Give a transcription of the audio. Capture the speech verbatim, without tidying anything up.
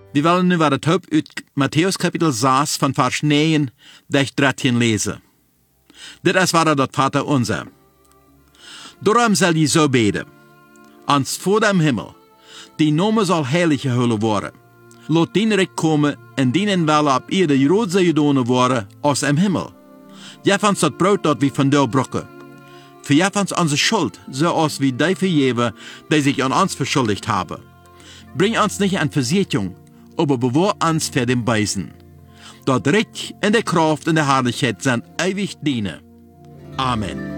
Wir wollen nu wat het Haupt uit Matthäus Kapitel zes van vers negen tot dertien lezen. Dit is wat dat Vater unser. Daarom zal je zo beden. Ans voor dem Himmel, die Name zal heilig gehouden worden. Laat dien rijk komen en dienen wel op ieder grootste gedaan worden als im Himmel. Geef ons dat brood dat we vandaag brokken. Vergeef ons onze schuld, zoals we die vergeven, die zich aan ons verschuldigd hebben. Bring ons nicht an Versuchung, aber bewahr uns vor dem Bösen. Dort Recht und der Kraft und der Herrlichkeit sind ewig dienen. Amen.